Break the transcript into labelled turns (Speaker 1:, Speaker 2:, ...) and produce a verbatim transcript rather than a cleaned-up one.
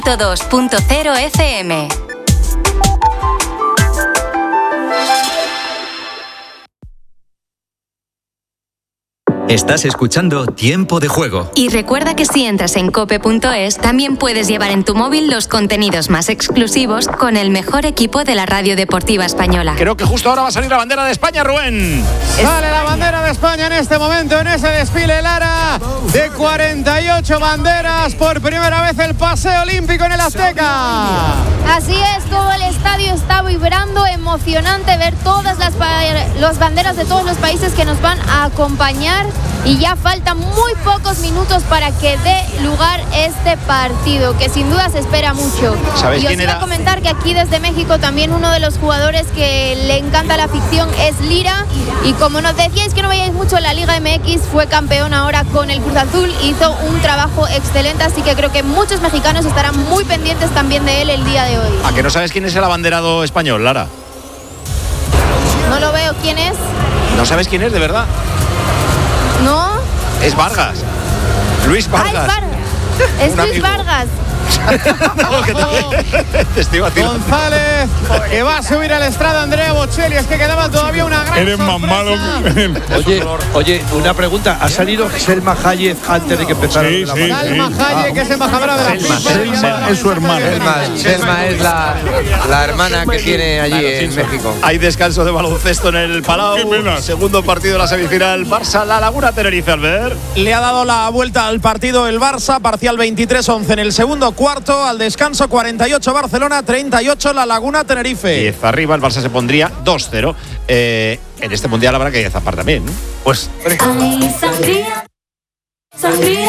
Speaker 1: dos punto cero F M.
Speaker 2: Estás escuchando Tiempo de Juego.
Speaker 1: Y recuerda que si entras en cope punto es, también puedes llevar en tu móvil los contenidos más exclusivos con el mejor equipo de la radio deportiva española.
Speaker 3: Creo que justo ahora va a salir la bandera de España, Rubén.
Speaker 4: Sale la bandera de España en este momento, en ese desfile, Lara, de cuarenta y ocho banderas. Por primera vez el paseo olímpico en el Azteca.
Speaker 5: Así es, todo el estadio está vibrando, emocionante ver todas las, las banderas de todos los países que nos van a acompañar. Y ya faltan muy pocos minutos para que dé lugar este partido, que sin duda se espera mucho.
Speaker 3: ¿Sabes
Speaker 5: y os
Speaker 3: quién
Speaker 5: iba
Speaker 3: era?
Speaker 5: a comentar que aquí desde México también uno de los jugadores que le encanta la ficción es Lira. Y como nos decíais que no veíais mucho en la Liga M X, fue campeón ahora con el Cruz Azul, hizo un trabajo excelente, así que creo que muchos mexicanos estarán muy pendientes también de él el día de hoy.
Speaker 3: ¿A que no sabes quién es el abanderado español, Lara?
Speaker 5: No lo veo, ¿quién es?
Speaker 3: ¿No sabes quién es, de verdad?
Speaker 5: ¿No?
Speaker 3: Es Vargas. Luis Vargas.
Speaker 5: Ah, es Vargas. Es Luis
Speaker 3: amigo.
Speaker 5: Vargas.
Speaker 3: No, que te, te estoy vacilando.
Speaker 4: González, que va a subir al estrado Andrea Bocelli. Es que quedaba todavía una gran
Speaker 6: Eres
Speaker 4: sorpresa.
Speaker 6: más malo que...
Speaker 7: Oye, oye, una pregunta. ¿Ha salido Selma Hayek antes de que empezara
Speaker 6: Sí,
Speaker 7: la
Speaker 6: sí,
Speaker 7: banda?
Speaker 4: Salma Hayek, que es embajadora de la
Speaker 8: Selma,
Speaker 4: FIFA.
Speaker 6: Selma es su hermana.
Speaker 8: Selma, Selma es la, la hermana que tiene allí en México.
Speaker 3: Hay descanso de baloncesto en el Palau.
Speaker 6: Qué pena.
Speaker 3: Segundo partido de la semifinal. Barça, La Laguna, Tenerife, Albert.
Speaker 9: Le ha dado la vuelta al partido el Barça, parcial veintitrés once en el segundo cuarto, al descanso cuarenta y ocho Barcelona, treinta y ocho La Laguna, Tenerife.
Speaker 3: diez arriba, el Barça se pondría dos cero. Eh, en este mundial habrá que zapar también, ¿no?
Speaker 7: Pues
Speaker 10: Ay, sangría, sangría.